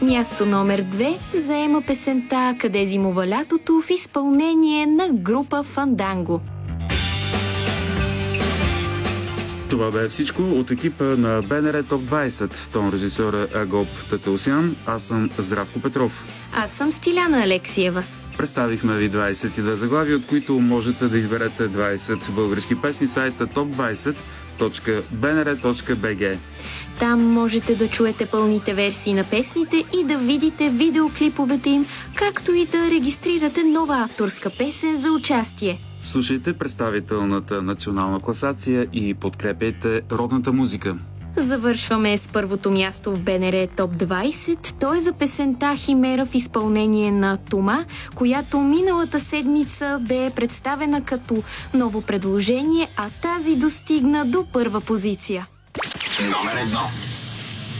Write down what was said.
Място номер 2 заема песента "Къде зимува лятото" в изпълнение на група Фанданго. Това бе всичко от екипа на БНР Топ 20. Тон режисьора Агоп Татеосян. Аз съм Здравко Петров. Аз съм Стиляна Алексиева. Представихме ви 22 заглавия, от които можете да изберете 20 български песни в сайта top20.bnr.bg. Там можете да чуете пълните версии на песните и да видите видеоклиповете им, както и да регистрирате нова авторска песен за участие. Слушайте представителната национална класация и подкрепяйте родната музика. Завършваме с първото място в БНР Топ 20. Той е за песента "Химера" в изпълнение на Тома, която миналата седмица бе представена като ново предложение, а тази достигна до първа позиция. Номер 1.